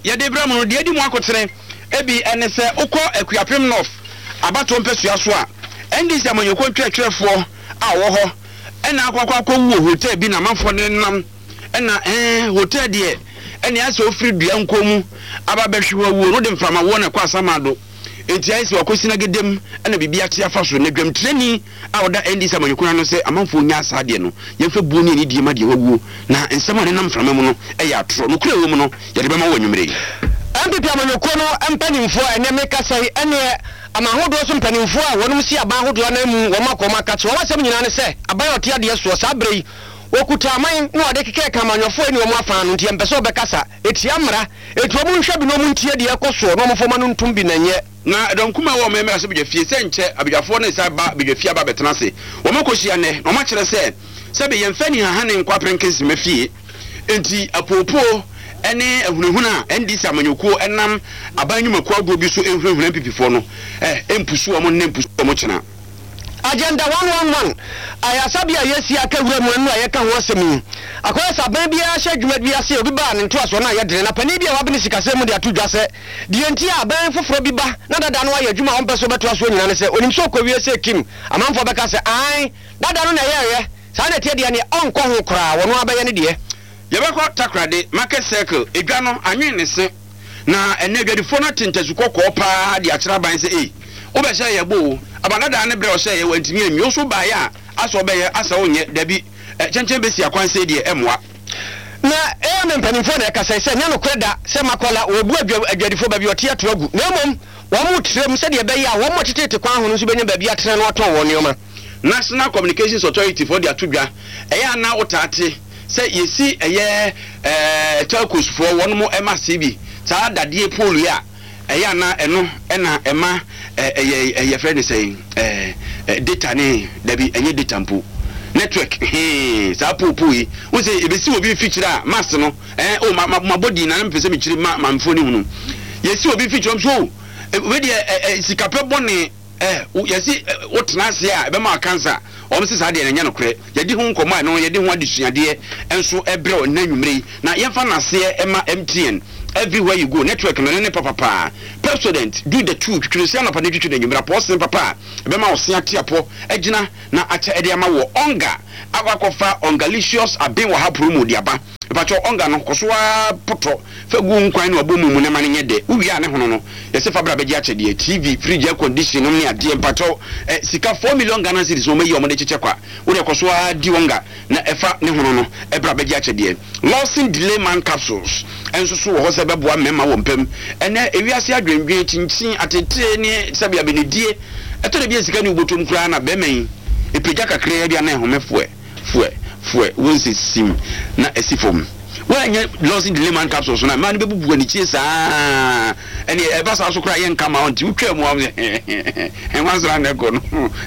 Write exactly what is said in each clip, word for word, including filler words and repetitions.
ye de bra mu de di mu akotere ebi ene se ukọ Akuapem North abato mpesua so a endi se amanyoko twetwerefo a wo ho ena akwakwa akwu hotel bi na manfo ne nam ena eh hotel de ene ase ofiri dua nkomu aba behwe wo no de mframa wo na kwa asamado enti ayese wakosi na gedem ena bibia tia fa so na dwam treni a oda endi se amanyoko no se amanfo nya asade no yemfa buo ne ni die ma de wawu na nsema ne nam mframa mu no e ya atro no kura wo mu no ye de bema wo nwumre ampipi amanyoko no empanimfo ene meka sai ene amahodo so mpanimfo a wonum si abahodo na mu wo makoma kache wo wasem nyina ne se abayo tia de so sabrei wokuta aman no ade keke kamanyofo ni wo mu afa no ntie mpese obekasa etia mra etu omu nhwe bi no mu ntie de ekoso no mo foma no ntum bi nanye na donkuma wo meme ase bidwa fie se nche abidwafo ne sa ba bidwa fie aba betena se wo makohia ne no ma kire se se be yemfani ha hanen kwaprenkensi mafie enti apopo ene ehunehuna N D C amanyoko enam abanyumako agro bi so ehunehuna pipifo no eh empusu omo ne empusu omo chena agenda one one one ayasabia yesi akawura mu anu ayeka ho asemi akoya saban bia hye dwuma bia se obi ba ne ntoaso na ayedene na pani bia wabene sikase mu de atodwase de enti aban foforo bi ba na dada no aye dwuma on peso betoaso nyina ne se onim so kowie se kim amanfo beka se ai dada no na yeye sa na tie de ne onko ho kora wono abaye ne de yebekọ takrade market circle edwa no anwen ne se na ene adwadifo no tentesuko ko pa de akira ban se eh obehye yebo abanada ne bre o se ye wantimi emi o so ba ya aso obeye asa onye dabi chenchen besi akwanse de emwa na e me mpanimfo na ekasa se nya no kweda se makola obu adwadifo ba bi otia to agu na mom wo mu trem se de be ya wo mo titete kwan ho no so benya ba bi atre no aton wo neoma National Communications Authority for the atudwa eya na otate say yesi eye eh telcos for one mo ema C B ta dadie pole ya eya na eno ena ema eye eye friend say eh data ne dabi enye data mpo network eh sa popo yi wo say ebesi obi feature a mass no eh o ma body na mpese me chiri ma mamfo ni hunu yesi obi feature so we de sikape bone eh yesi wotena ase a be ma cancer om se sade enya no kre yedi hu nkoma no yedi hu adesuade enso ebre o nanwumre na yemfa nase ema M T N everywhere you go network no ne papa pa president do the two twirisi na pade twitwe nanwumra posen papa be ma osia tiapo agina na acha ede ama wo onga akwakofa ongalicious aben wa ha promo diaba pacho onga no kosoa poto fagu nkwan no abomu mu ne mane nyede uwia ne hono no yese fabra beji ache de T V fridge air condition no ne ade pacho eh, sika four million Ghana cedis o meyi o de cheche kwa wo de kosoa di onga na efa ne hono no ebra beji ache de Lawson delay man capsules enso so wo se beboa mema wo mpem ene ewiase adwendwen chinchin atete ne sabia benedie eto de bia sika ni ubotom kura na bemen epeja kakra ya bia na ehomefo fue fue wonse sim na esifom wanya Lawson delay man capsules na man be bubu ani chie saa ene e ba sa so kura yen kama onti utwa mu am he wanzra na go no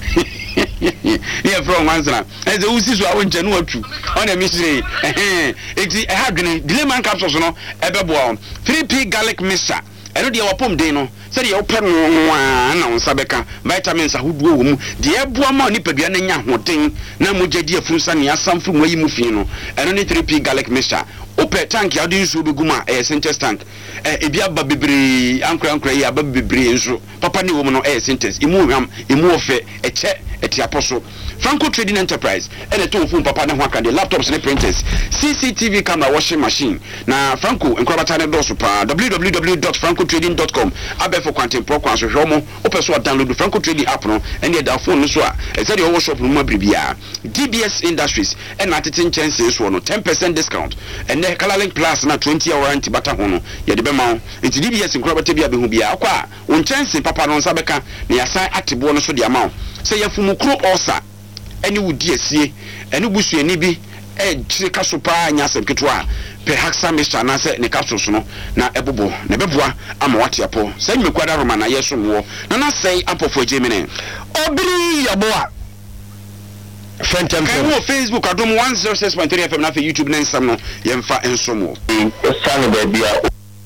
yeah from wanzra e ze usi so awonche no atu ona mi sire eh eti e ha dwene delay man capsules no e be bo three P garlic mixture eno de wapom den no se de wopɛ no na wonsa beka vitamins ahoduo wo mu de eboa ma ni padua na nya hoden na mogya afurunsa ne asamfo mu ayi mu fie no eno ne three P garlic mixture opɛ tank ya de nso beguma eh Sintex tank eh ebi aba bebre ankra ankra yi aba bebre nso papa ne wo mu no eh Sintex imu hwam imu ofe eche etiaposo Franco Trading Enterprise ene to phone papa ne ho aka de laptops ne printers C C T V camera washing machine na Franco enkwabata ne do so pa w w w dot franco trading dot com abefo kwanten pro kwan so hwomo opeso download Franco Trading app no ene da phone no so a e say your shop no ma bribia D B S Industries ene atete chance so no ten percent discount ene Colorlink Plus na twenty hour warranty bata ho no ye de be ma nti D B S enkwabata bia be hu bia akwa on chance papa no nsa beka na yasan atebo no so de ama say yafumukro osa eni wudi asie eni busu eni bi e jire kaso pa nya asem ketwa pe haksa mixture na se ne kaso so no na ebobo na beboa ama wate apo say mekwada roma na yeso wo na na say apofo jemene obiri yaboa fentem kan wo Facebook adom one oh six point three F M na fe YouTube na nsam no yemfa ensomo e sane ba bia